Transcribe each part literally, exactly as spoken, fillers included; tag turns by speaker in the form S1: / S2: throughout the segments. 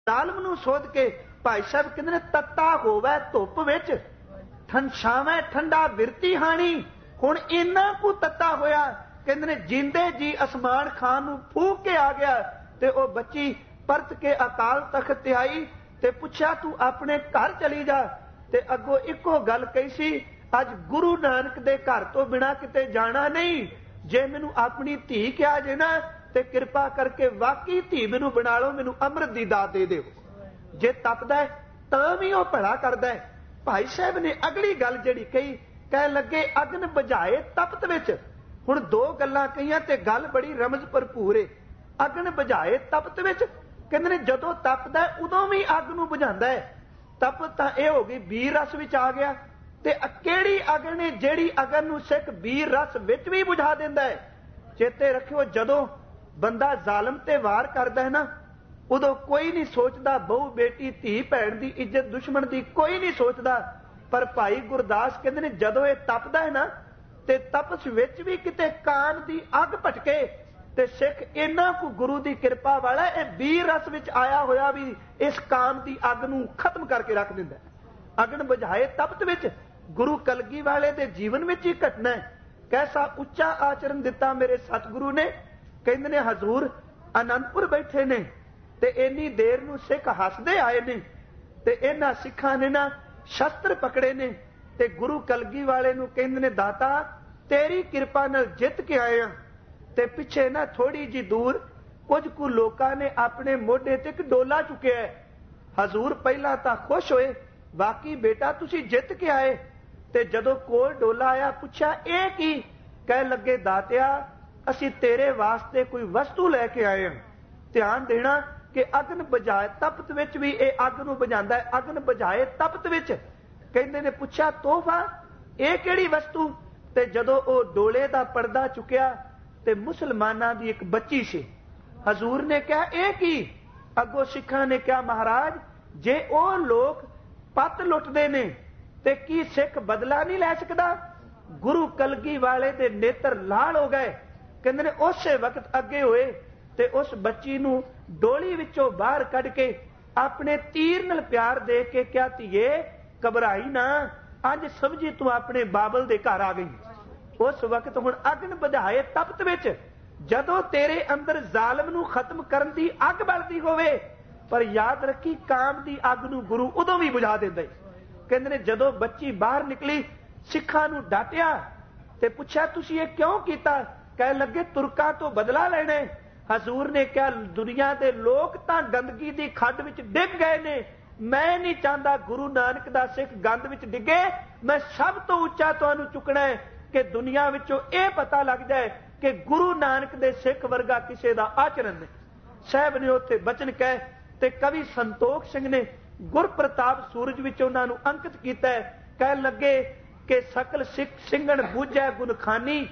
S1: ਜ਼ਾਲਮ ਨੂੰ ਸੋਧ ਕੇ ਭਾਈ ਸਾਹਿਬ ਕਹਿੰਦੇ ਨੇ ਤੱਤਾ ਹੋਵੇ ਧੁੱਪ ਵਿੱਚ ਠੰਡਾਵੇਂ ਠੰਡਾ ਬਿਰਤੀ ਹਾਣੀ। ਹੁਣ ਇੰਨਾ ਕੁ ਤੱਤਾ ਹੋਇਆ ਕਹਿੰਦੇ ਨੇ ਜਿੰਦੇ ਜੀ ਅਸਮਾਨ ਖਾਨ ਨੂੰ ਫੂਕ ਕੇ ਆ ਗਿਆ। ਤੇ ਉਹ ਬੱਚੀ ਪਰਤ ਕੇ ਅਕਾਲ ਤਖਤ ਤੇ ਆਈ ਤੇ ਪੁੱਛਿਆ ਤੂੰ ਆਪਣੇ ਘਰ ਚਲੀ ਜਾ। ਤੇ ਅੱਗੋਂ ਇੱਕੋ ਗੱਲ ਕਹੀ ਸੀ, ਅੱਜ ਗੁਰੂ ਨਾਨਕ ਦੇ ਘਰ ਤੋਂ ਬਿਨਾਂ ਕਿਤੇ ਜਾਣਾ ਨਹੀਂ। ਜੇ ਮੈਨੂੰ ਆਪਣੀ ਧੀ ਕਿਹਾ ਜੇ ਨਾ ਤੇ ਕਿਰਪਾ ਕਰਕੇ ਵਾਕਈ ਧੀ ਮੈਨੂੰ ਬਣਾ ਲਓ, ਮੈਨੂੰ ਅੰਮ੍ਰਿਤ ਦੀ ਦਾਤ ਦੇ ਦਿਓ। ਜੇ ਤਪਦਾ ਤਾਂ ਵੀ ਉਹ ਭਲਾ ਕਰਦਾ। ਭਾਈ ਸਾਹਿਬ ਨੇ ਅਗਲੀ ਗੱਲ ਜਿਹੜੀ ਕਹੀ, ਕਹਿਣ ਲੱਗੇ ਅਗਨ ਬੁਝਾਏ ਤਪਤ ਵਿੱਚ। ਹੁਣ ਦੋ ਗੱਲਾਂ ਕਹੀਆਂ ਤੇ ਗੱਲ ਬੜੀ ਰਮਜ਼ ਭਰਪੂਰ ਏ। ਅਗਨ ਬੁਝਾਏ ਤਪਤ ਵਿੱਚ ਕਹਿੰਦੇ ਨੇ ਜਦੋਂ ਤਪਦਾ ਉਦੋਂ ਵੀ ਅੱਗ ਨੂੰ ਬੁਝਾਉਂਦਾ ਹੈ। ਤਪਤ ਤਾਂ ਇਹ ਹੋ ਗਈ ਵੀਰ ਰਸ ਵਿੱਚ ਆ ਗਿਆ। ਤੇ ਕਿਹੜੀ ਅਗਨ ਨੇ ਜਿਹੜੀ ਅਗਨ ਨੂੰ ਸਿੱਖ ਵੀਰ ਰਸ ਵਿੱਚ ਵੀ ਬੁਝਾ ਦਿੰਦਾ ਹੈ। ਚੇਤੇ ਰੱਖਿਓ ਜਦੋਂ ਬੰਦਾ ਜ਼ਾਲਮ ਤੇ ਵਾਰ ਕਰਦਾ ਹੈ ਨਾ, ਉਦੋਂ ਕੋਈ ਨਹੀਂ ਸੋਚਦਾ ਬਹੁ ਬੇਟੀ ਧੀ ਭੈਣ ਦੀ ਇੱਜ਼ਤ ਦੁਸ਼ਮਣ ਦੀ ਕੋਈ ਨਹੀਂ ਸੋਚਦਾ। ਪਰ ਭਾਈ ਗੁਰਦਾਸ ਕਹਿੰਦੇ ਨੇ ਜਦੋਂ ਇਹ ਤਪਦਾ ਹੈ ਨਾ ਤੇ ਤਪਸ ਵਿੱਚ ਵੀ ਕਿਤੇ ਕਾਮ ਦੀ ਅੱਗ ਭਟਕੇ ਤੇ ਸਿੱਖ ਇਹਨਾਂ ਕੁ ਗੁਰੂ ਦੀ ਕਿਰਪਾ ਵਾਲਾ ਇਹ ਵੀਰ ਰਸ ਵਿੱਚ ਆਇਆ ਹੋਇਆ ਵੀ ਇਸ ਕਾਮ ਦੀ ਅੱਗ ਨੂੰ ਖਤਮ ਕਰਕੇ ਰੱਖ ਦਿੰਦਾ। ਅਗਨ ਬੁਝਾਏ ਤਪਤ ਵਿੱਚ ਗੁਰੂ ਕਲਗੀ ਵਾਲੇ ਦੇ ਜੀਵਨ ਵਿੱਚ ਹੀ ਘਟਨਾ ਹੈ। ਕੈਸਾ ਉੱਚਾ ਆਚਰਨ ਦਿੱਤਾ ਮੇਰੇ ਸਤਿਗੁਰੂ ਨੇ। ਕਹਿੰਦੇ ਨੇ ਹਜ਼ੂਰ ਅਨੰਦਪੁਰ ਬੈਠੇ ਨੇ ਤੇ ਇੰਨੀ ਦੇਰ ਨੂੰ ਸਿੱਖ ਹੱਸਦੇ ਆਏ ਨੇ ਤੇ ਇਹਨਾਂ ਸਿੱਖਾਂ ਨੇ ਨਾ ਸ਼ਸਤਰ ਪਕੜੇ ਨੇ ਤੇ ਗੁਰੂ ਕਲਗੀ ਵਾਲੇ ਨੂੰ ਕਹਿੰਦੇ ਨੇ ਦਾਤਾ ਤੇਰੀ ਕਿਰਪਾ ਨਾਲ ਜਿੱਤ ਕੇ ਆਏ ਆ। ਤੇ ਪਿੱਛੇ ਨਾ ਥੋੜੀ ਜਿਹੀ ਦੂਰ ਕੁਝ ਕੁ ਲੋਕਾਂ ਨੇ ਆਪਣੇ ਮੋਢੇ ਤੇ ਇੱਕ ਡੋਲਾ ਚੁੱਕਿਆ। ਹਜ਼ੂਰ ਪਹਿਲਾਂ ਤਾਂ ਖੁਸ਼ ਹੋਏ, ਬਾਕੀ ਬੇਟਾ ਤੁਸੀਂ ਜਿੱਤ ਕੇ ਆਏ। ਤੇ ਜਦੋਂ ਕੋਲ ਡੋਲਾ ਆਇਆ ਪੁੱਛਿਆ ਇਹ ਕੀ? ਕਹਿ ਲੱਗੇ ਦਾਤਿਆ ਅਸੀਂ ਤੇਰੇ ਵਾਸਤੇ ਕੋਈ ਵਸਤੂ ਲੈ ਕੇ ਆਏ ਹਾਂ। ਧਿਆਨ ਦੇਣਾ ਕਿ ਅਗਨ ਬੁਝਾਏ ਤਪਤ ਵਿੱਚ ਵੀ ਇਹ ਅੱਗ ਨੂੰ ਬੁਝਾਉਂਦਾ ਹੈ। ਅਗਨ ਬੁਝਾਏ ਤਪਤ ਵਿੱਚ ਕਹਿੰਦੇ ਨੇ ਪੁੱਛਿਆ ਤੋਹਫਾ ਇਹ ਕਿਹੜੀ ਵਸਤੂ? ਤੇ ਜਦੋਂ ਉਹ ਡੋਲੇ ਦਾ ਪਰਦਾ ਚੁੱਕਿਆ ਤੇ ਮੁਸਲਮਾਨਾਂ ਦੀ ਇੱਕ ਬੱਚੀ ਸੀ। ਹਜ਼ੂਰ ਨੇ ਕਿਹਾ ਇਹ ਕੀ? ਅੱਗੋਂ ਸਿੱਖਾਂ ਨੇ ਕਿਹਾ ਮਹਾਰਾਜ ਜੇ ਉਹ ਲੋਕ ਪੱਤ ਲੁੱਟਦੇ ਨੇ ਤੇ ਕੀ ਸਿੱਖ ਬਦਲਾ ਨਹੀਂ ਲੈ ਸਕਦਾ? ਗੁਰੂ ਕਲਗੀ ਵਾਲੇ ਦੇ ਨੇਤਰ ਲਾਲ ਹੋ ਗਏ। ਕਹਿੰਦੇ ਨੇ ਉਸੇ ਵਕਤ ਅੱਗੇ ਹੋਏ ਤੇ ਉਸ ਬੱਚੀ ਨੂੰ ਡੋਲੀ ਵਿੱਚੋਂ ਬਾਹਰ ਕੱਢ ਕੇ ਆਪਣੇ ਤੀਰ ਨਾਲ ਪਿਆਰ ਦੇ ਕੇ ਕਿਹਾ ਧੀਏ ਘਬਰਾਈ ਨਾ, ਅੱਜ ਸਮਝੀ ਤੂੰ ਆਪਣੇ ਬਾਬਲ ਦੇ ਘਰ ਆ ਗਈ। ਉਸ ਵਕਤ ਹੁਣ ਅਗਨ ਬੁਝਾਏ ਤਪਤ ਵਿੱਚ ਜਦੋਂ ਤੇਰੇ ਅੰਦਰ ਜ਼ਾਲਮ ਨੂੰ ਖਤਮ ਕਰਨ ਦੀ ਅੱਗ ਬਲਦੀ ਹੋਵੇ, ਪਰ ਯਾਦ ਰੱਖੀ ਕਾਮ ਦੀ ਅੱਗ ਨੂੰ ਗੁਰੂ ਉਦੋਂ ਵੀ ਬੁਝਾ ਦਿੰਦਾ। ਕਹਿੰਦੇ ਨੇ ਜਦੋਂ ਬੱਚੀ ਬਾਹਰ ਨਿਕਲੀ ਸਿੱਖਾਂ ਨੂੰ ਡਾਟਿਆ ਤੇ ਪੁੱਛਿਆ ਤੁਸੀਂ ਇਹ ਕਿਉਂ ਕੀਤਾ? ਕਹਿ ਲੱਗੇ ਤੁਰਕਾਂ ਤੋਂ ਬਦਲਾ ਲੈਣਾ। ਹਜ਼ੂਰ ਨੇ ਕਿਹਾ ਦੁਨੀਆ ਦੇ ਲੋਕ ਤਾਂ ਗੰਦਗੀ ਦੀ ਖੱਡ ਵਿੱਚ ਡਿੱਗ ਗਏ ਨੇ, ਮੈਂ ਨਹੀਂ ਚਾਹੁੰਦਾ ਗੁਰੂ ਨਾਨਕ ਦਾ ਸਿੱਖ ਗੰਦ ਵਿੱਚ ਡਿੱਗੇ। ਮੈਂ ਸਭ ਤੋਂ ਉੱਚਾ ਤੁਹਾਨੂੰ ਚੁੱਕਣਾ ਹੈ ਕਿ ਦੁਨੀਆ ਵਿੱਚੋਂ ਇਹ ਪਤਾ ਲੱਗ ਜਾਏ ਕਿ ਗੁਰੂ ਨਾਨਕ ਦੇ ਸਿੱਖ ਵਰਗਾ ਕਿਸੇ ਦਾ ਆਚਰਨ ਨਹੀਂ। ਸਾਹਿਬ ਨੇ ਉੱਥੇ ਬਚਨ ਕਹੇ ਤੇ ਕਵੀ ਸੰਤੋਖ ਸਿੰਘ ਨੇ ਗੁਰਪ੍ਰਤਾਪ ਸੂਰਜ ਵਿੱਚ ਉਹਨਾਂ ਨੂੰ ਅੰਕਿਤ ਕੀਤਾ। ਕਹਿਣ ਲੱਗੇ ਕਿ ਸਕਲ ਸਿੱਖ ਸਿੰਘਣ ਬੂਝੈ ਗੁਣਖਾਨੀ,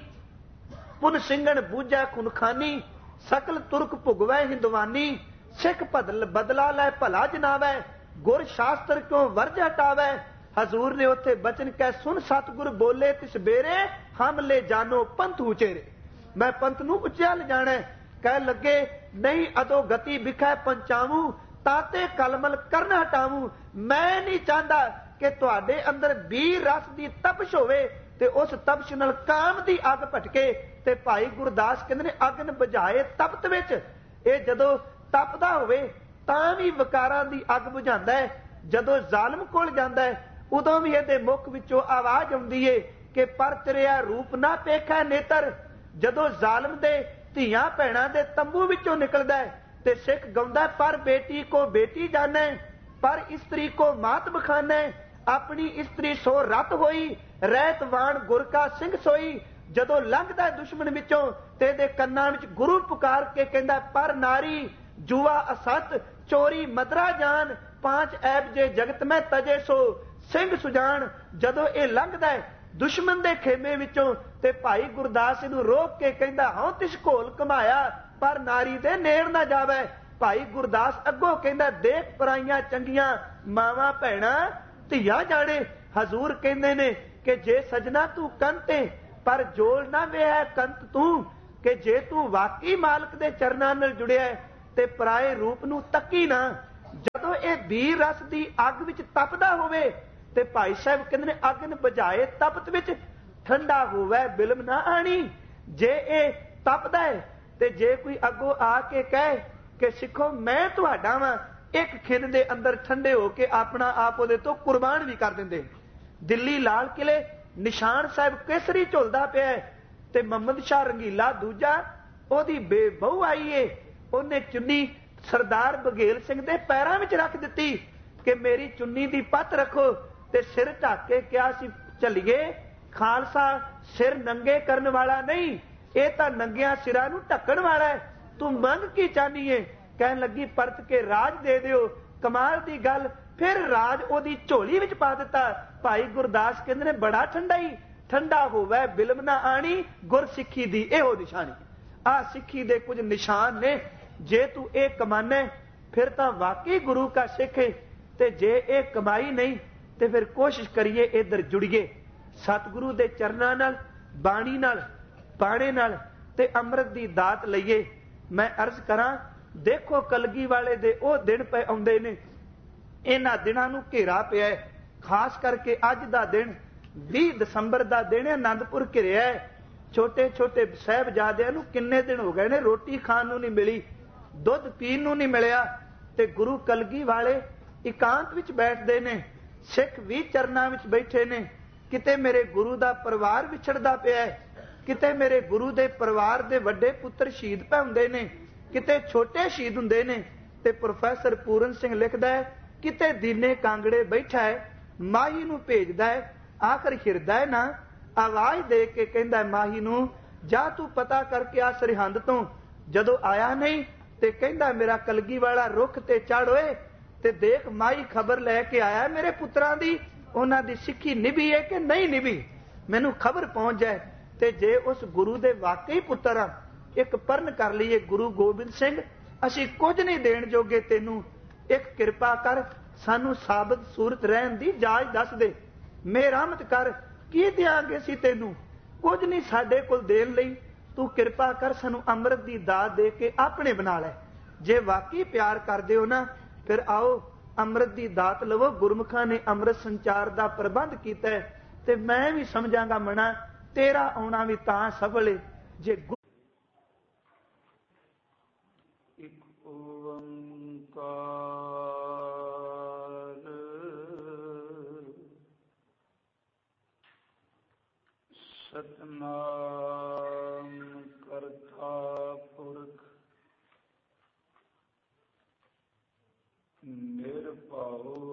S1: ਪੁਨ ਸਿੰਘਣ ਬੂਝੈ ਖੁਨਖਾਨੀ, ਸਕਲ ਤੁਰਕ ਭੁਗਵੈ ਹਿੰਦਵਾਨੀ, ਸਿੱਖ ਬਦਲ ਬਦਲਾ ਲੈ ਭਲਾ ਜਨਾਵੈ, ਗੁਰ ਸ਼ਾਸਤਰ ਕਿਉਂ ਵਰਜ ਹਟਾਵੈ। ਹਜ਼ੂਰ ਨੇ ਉੱਥੇ ਬਚਨ ਕਹਿ ਸੁਣ ਸਤਿਗੁਰ ਬੋਲੇ ਤਿਸ ਬੇਰੇ, ਹਮ ਲੈ ਜਾਨੋ ਪੰਥ ਉਚੇਰੇ। ਮੈਂ ਪੰਥ ਨੂੰ ਉੱਚਾ ਲਿਜਾਣਾ। ਕਹਿ ਲੱਗੇ ਨਹੀਂ ਅਦੋ ਗਤੀ ਵਿਖੈ ਪੰਚਾਵੂ, ਤਾਤੇ ਕਲਮਲ ਕਰਨ ਹਟਾਵੂ। ਮੈਂ ਨਹੀਂ ਚਾਹੁੰਦਾ ਕਿ ਤੁਹਾਡੇ ਅੰਦਰ ਵੀਰ ਰਸ ਦੀ ਤਪਸ਼ ਹੋਵੇ ਤੇ ਉਸ ਤਪਸ਼ ਨਾਲ ਕਾਮ ਦੀ ਅੱਗ ਭਟਕੇ। ਤੇ ਭਾਈ ਗੁਰਦਾਸ ਕਹਿੰਦੇ ਨੇ ਅਗਨ ਬੁਝਾਏ ਤਪਤ ਵਿੱਚ ਇਹ ਜਦੋਂ ਤਪਦਾ ਹੋਵੇ ਤਾਂ ਵੀ ਵਿਕਾਰਾਂ ਦੀ ਅੱਗ ਬੁਝਾਉਂਦਾ ਹੈ। ਜਦੋਂ ਜ਼ਾਲਮ ਕੋਲ ਜਾਂਦਾ ਹੈ ਉਦੋਂ ਵੀ ਇਹਦੇ ਮੁਖ ਵਿੱਚੋਂ ਆਵਾਜ਼ ਆਉਂਦੀ ਏ ਕਿ ਪਰ ਤੇਰਿਆ ਰੂਪ ਨਾ ਪੇਖੈ ਨੇਤਰ। ਜਦੋਂ ਜ਼ਾਲਮ ਦੇ ਧੀਆਂ ਭੈਣਾਂ ਦੇ ਤੰਬੂ ਵਿੱਚੋਂ ਨਿਕਲਦਾ ਹੈ ਤੇ ਸਿੱਖ ਗਾਉਂਦਾ ਪਰ ਬੇਟੀ ਕੋ ਬੇਟੀ ਜਾਣੈ, ਪਰ ਇਸਤਰੀ ਕੋ ਮਾਤ ਬਖਾਨੈ, ਆਪਣੀ ਇਸਤਰੀ ਸੋ ਰਤ ਹੋਈ, ਰਹਿਤ ਵਾਣ ਗੁਰ ਕਾ ਸਿੰਘ ਸੋਈ। ਜਦੋਂ ਲੰਘਦਾ ਦੁਸ਼ਮਣ ਵਿੱਚੋਂ ਤੇ ਇਹਦੇ ਕੰਨਾਂ ਵਿੱਚ ਗੁਰੂ ਪੁਕਾਰ ਕੇ ਕਹਿੰਦਾ ਪਰ ਨਾਰੀ ਜੂਆ ਅਸਤ ਚੋਰੀ ਮਦਰਾ ਜਾਨ, ਪਾਂਚ ਐਬ ਜੇ ਜਗਤ ਮੈਂ ਤਜੇ ਸੋ ਸਿੰਘ ਸੁਜਾਨ। ਜਦੋਂ ਇਹ ਲੰਘਦਾ ਦੁਸ਼ਮਣ ਦੇ ਖੇਮੇ ਵਿੱਚੋਂ ਤੇ ਭਾਈ ਗੁਰਦਾਸ ਇਹਨੂੰ ਰੋਕ ਕੇ ਕਹਿੰਦਾ ਹਾਂ ਤਿਸ ਘੋਲ ਕਮਾਇਆ, ਪਰ ਨਾਰੀ ਦੇ ਨੇੜ ਨਾ ਜਾਵੇ। ਭਾਈ ਗੁਰਦਾਸ ਅੱਗੋਂ ਕਹਿੰਦਾ ਦੇਖ ਪਰਾਈਆਂ ਚੰਗੀਆਂ ਮਾਵਾਂ ਭੈਣਾਂ ਧੀਆਂ ਜਾਣੇ। ਹਜ਼ੂਰ ਕਹਿੰਦੇ ਨੇ ਕਿ ਜੇ ਸਜਣਾ ਤੂੰ ਕੰਤੇ ਪਰ ਜੋਲ ਨਾ ਵੇਹ ਕੰਤ ਤੂੰ, ਕਿ ਜੇ ਤੂੰ ਵਾਕਈ ਮਾਲਕ ਦੇ ਚਰਨਾਂ ਨਾਲ ਜੁੜਿਆ ਤੇ ਪਰਾਏ ਰੂਪ ਨੂੰ ਤੱਕੀ ਨਾ। ਜਦੋਂ ਇਹ ਵੀਰ ਰਸ ਦੀ ਅੱਗ ਵਿੱਚ ਤਪਦਾ ਹੋਵੇ ਤੇ ਭਾਈ ਸਾਹਿਬ ਕਹਿੰਦੇ ਨੇ ਅਗਨ ਬੁਝਾਏ ਤਪਤ ਵਿੱਚ ਠੰਡਾ ਹੋਵੇ ਬਿਲਮ ਨਾ ਆਣੀ। ਜੇ ਇਹ ਤਪਦਾ ਹੈ ਤੇ ਜੇ ਕੋਈ ਅੱਗੋਂ ਆ ਕੇ ਕਹੇ ਕਿ ਸਿੱਖੋ ਮੈਂ ਤੁਹਾਡਾ ਵਾਂ, ਇੱਕ ਖਿੰਦ ਦੇ ਅੰਦਰ ਠੰਡੇ ਹੋ ਕੇ ਆਪਣਾ ਆਪ ਉਹਦੇ ਤੋਂ ਕੁਰਬਾਨ ਵੀ ਕਰ ਦਿੰਦੇ। ਦਿੱਲੀ ਲਾਲ ਕਿਲੇ ਨਿਸ਼ਾਨ ਸਾਹਿਬ ਕੇਸਰੀ ਝੁਲਦਾ ਪਿਆ ਤੇ ਮੁਹੰਮਦ ਸ਼ਾਹ ਰੰਗੀਲਾ ਦੂਜਾ ਉਹਦੀ ਬੇਬਹੂ ਆਈ ਏ, ਉਹਨੇ ਚੁੰਨੀ ਸਰਦਾਰ ਬਘੇਲ ਸਿੰਘ ਦੇ ਪੈਰਾਂ ਵਿੱਚ ਰੱਖ ਦਿੱਤੀ ਕਿ ਮੇਰੀ ਚੁੰਨੀ ਦੀ ਪੱਤ ਰੱਖੋ, ਤੇ ਸਿਰ ਢੱਕ ਕੇ ਕਿਹਾ ਸੀ ਚੱਲੀਏ। ਖਾਲਸਾ ਸਿਰ ਨੰਗੇ ਕਰਨ ਵਾਲਾ ਨਹੀਂ, ਇਹ ਤਾਂ ਨੰਗਿਆਂ ਸਿਰਾਂ ਨੂੰ ਢੱਕਣ ਵਾਲਾ ਹੈ, ਤੂੰ ਮੰਗ ਕੀ ਚਾਹਨੀ ਏ? ਕਹਿਣ ਲੱਗੀ ਪਰਤ ਕੇ ਰਾਜ ਦੇ ਦਿਓ। ਕਮਾਲ ਦੀ ਗੱਲ, ਫਿਰ ਰਾਜ ਉਹਦੀ ਝੋਲੀ ਵਿੱਚ ਪਾ ਦਿੱਤਾ। ਭਾਈ ਗੁਰਦਾਸ ਕਹਿੰਦੇ ਨੇ ਬੜਾ ਠੰਡਾ ਹੀ ਠੰਡਾ ਹੋਵੇ ਬਿਲਮ ਨਾ ਆਣੀ, ਗੁਰਸਿੱਖੀ ਦੀ ਇਹੋ ਨਿਸ਼ਾਨੀ। ਆਹ ਸਿੱਖੀ ਦੇ ਕੁਝ ਨਿਸ਼ਾਨ ਨੇ, ਜੇ ਤੂੰ ਇਹ ਕਮਾਨੇ ਫਿਰ ਤਾਂ ਵਾਕਈ ਗੁਰੂ ਕਾ ਸਿੱਖ ਹੈ, ਤੇ ਜੇ ਇਹ ਕਮਾਈ ਨਹੀਂ ਤੇ ਫਿਰ ਕੋਸ਼ਿਸ਼ ਕਰੀਏ ਇੱਧਰ ਜੁੜੀਏ ਸਤਿਗੁਰੂ ਦੇ ਚਰਨਾਂ ਨਾਲ, ਬਾਣੀ ਨਾਲ, ਬਾਣੇ ਨਾਲ ਤੇ ਅੰਮ੍ਰਿਤ ਦੀ ਦਾਤ ਲਈਏ। ਮੈਂ ਅਰਜ਼ ਕਰਾਂ, ਦੇਖੋ ਕਲਗੀ ਵਾਲੇ ਦੇ ਉਹ ਦਿਨ ਪਏ ਆਉਂਦੇ ਨੇ, ਇਹਨਾਂ ਦਿਨਾਂ ਨੂੰ ਘੇਰਾ ਪਿਆ ਹੈ। ਖਾਸ ਕਰਕੇ ਅੱਜ ਦਾ ਦਿਨ ਵੀਹ ਦਸੰਬਰ ਦਾ ਦਿਨ ਹੈ, ਆਨੰਦਪੁਰ ਘਿਰਿਆ ਹੈ। ਛੋਟੇ ਛੋਟੇ ਸਾਹਿਬਜ਼ਾਦਿਆਂ ਨੂੰ ਕਿੰਨੇ ਦਿਨ ਹੋ ਗਏ ਨੇ ਰੋਟੀ ਖਾਣ ਨੂੰ ਨਹੀਂ ਮਿਲੀ, ਦੁੱਧ ਪੀਣ ਨੂੰ ਨਹੀਂ ਮਿਲਿਆ, ਤੇ ਗੁਰੂ ਕਲਗੀ ਵਾਲੇ ਇਕਾਂਤ ਵਿੱਚ ਬੈਠਦੇ ਨੇ, ਸਿੱਖ ਵੀ ਚਰਨਾਂ ਵਿੱਚ ਬੈਠੇ ਨੇ। ਕਿਤੇ ਮੇਰੇ ਗੁਰੂ ਦਾ ਪਰਿਵਾਰ ਵਿਛੜਦਾ ਪਿਆ ਹੈ, ਕਿਤੇ ਮੇਰੇ ਗੁਰੂ ਦੇ ਪਰਿਵਾਰ ਦੇ ਵੱਡੇ ਪੁੱਤਰ ਸ਼ਹੀਦ ਪੈ ਹੁੰਦੇ ਨੇ, ਕਿਤੇ ਛੋਟੇ ਸ਼ਹੀਦ ਹੁੰਦੇ ਨੇ। ਤੇ ਪ੍ਰੋਫੈਸਰ ਪੂਰਨ ਸਿੰਘ ਲਿਖਦਾ ਹੈ, ਕਿਤੇ ਦੀਨੇ ਕਾਂਗੜੇ ਬੈਠਾ ਹੈ, ਮਾਹੀ ਨੂੰ ਭੇਜਦਾ ਹੈ, ਆਖਰ ਹਿਰਦਾ ਹੈ ਨਾ ਆਵਾਜ਼ ਦੇ ਕੇ ਕਹਿੰਦਾ ਮਾਹੀ ਨੂੰ, ਜਾ ਤੂੰ ਪਤਾ ਕਰਕੇ ਆ ਸਰਹੰਦ ਤੋਂ। ਜਦੋਂ ਆਇਆ ਨਹੀਂ ਤੇ ਕਹਿੰਦਾ ਮੇਰਾ ਕਲਗੀ ਵਾਲਾ ਰੁੱਖ ਤੇ ਚੜ੍ਹ ਹੋਏ ਤੇ ਦੇਖ ਮਾਹੀ ਖਬਰ ਲੈ ਕੇ ਆਇਆ ਮੇਰੇ ਪੁੱਤਰਾਂ ਦੀ, ਉਹਨਾਂ ਦੀ ਸਿੱਖੀ ਨਿਭੀ ਹੈ ਕਿ ਨਹੀਂ ਨਿਭੀ, ਮੈਨੂੰ ਖਬਰ ਪਹੁੰਚ ਜਾਏ। ਤੇ ਜੇ ਉਸ ਗੁਰੂ ਦੇ ਵਾਕਈ ਪੁੱਤਰ ਆ, ਇੱਕ ਪਰਨ ਕਰ ਲਈਏ, ਗੁਰੂ ਗੋਬਿੰਦ ਸਿੰਘ ਅਸੀਂ ਕੁਝ ਨਹੀਂ ਦੇਣ ਜੋਗੇ ਤੈਨੂੰ, ਇੱਕ ਕਿਰਪਾ ਕਰ ਸਾਨੂੰ ਸਾਬਤ ਸੂਰਤ ਰਹਿਣ ਦੀ ਜਾਚ ਦੱਸ ਦੇ, ਮਿਹਰਮਤ ਕਰ, ਕੀ ਦਿਆਂਗੇ ਅਸੀਂ ਤੈਨੂੰ, ਕੁਝ ਨਹੀਂ ਸਾਡੇ ਕੋਲ ਦੇਣ ਲਈ, ਤੂੰ ਕਿਰਪਾ ਕਰ ਸਾਨੂੰ ਅੰਮ੍ਰਿਤ ਦੀ ਦਾਤ ਦੇ ਕੇ ਆਪਣੇ ਬਣਾ ਲੈ। ਜੇ ਵਾਕਈ ਪਿਆਰ ਕਰਦੇ ਹੋ ਨਾ, ਫਿਰ ਆਓ ਅੰਮ੍ਰਿਤ ਦੀ ਦਾਤ ਲਵੋ। ਗੁਰਮੁਖਾਂ ਨੇ ਅੰਮ੍ਰਿਤ ਸੰਚਾਰ ਦਾ ਪ੍ਰਬੰਧ ਕੀਤਾ ਹੈ, ਤੇ ਮੈਂ ਵੀ ਸਮਝਾਂਗਾ ਮਣਾ ਤੇਰਾ ਆਉਣਾ ਵੀ ਤਾਂ ਸਫਲ ਹੈ ਜੇ
S2: ਇੱਕ ਓੰਕਾਰ ਸਤਨਾਮ ਕਰਤਾ ਪੁਰਖ ਨਿਰਭਉ